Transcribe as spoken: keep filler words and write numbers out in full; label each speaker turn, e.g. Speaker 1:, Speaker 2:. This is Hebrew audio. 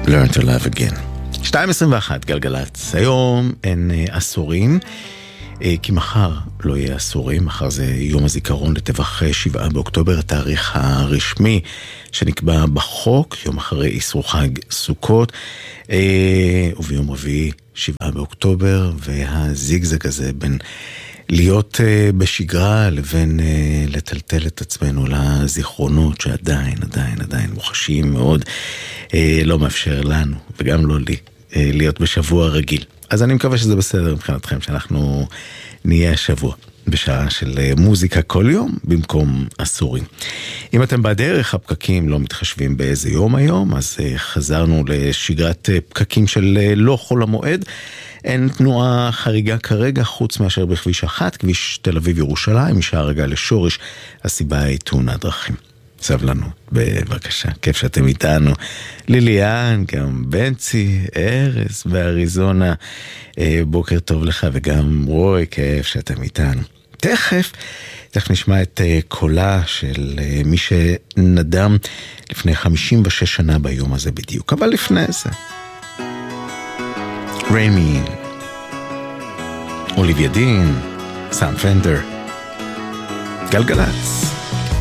Speaker 1: Learn to love again. שתיים עשרים ואחת גלגלץ. היום אין עשורים, כי מחר לא יהיה עשורים. מחר זה יום הזיכרון לטבח שבעה באוקטובר, התאריך הרשמי שנקבע בחוק, יום אחרי איסור חג סוכות, וביום רביעי שבעה באוקטובר, והזיגזג הזה בין להיות בשגרה לבין לטלטל את עצמנו לזיכרונות שעדיין, עדיין, עדיין מוחשיים מאוד, לא מאפשר לנו וגם לא לי להיות בשבוע רגיל. אז אני מקווה שזה בסדר מבחינתכם שאנחנו נהיה השבוע בשעה של מוזיקה כל יום במקום עשורים. אם אתם בדרך הפקקים לא מתחשבים באיזה יום היום, אז חזרנו לשגרת פקקים של לא חול המועד. אין תנועה חריגה כרגע חוץ מאשר בכביש אחת, כביש תל אביב ירושלים, משעה רגע לשורש, הסיבה היא תאונת דרכים. סבלנות, בבקשה, כיף שאתם איתנו. ליליאן, גם בנצי, ארז באריזונה, בוקר טוב לך, וגם רוי, כיף שאתם איתנו. תכף, תכף נשמע את קולה של מי שנדם לפני חמישים ושש שנה ביום הזה בדיוק, אבל לפני זה ריימי, אוליביה דין, סאם פנדר, גלגלץ.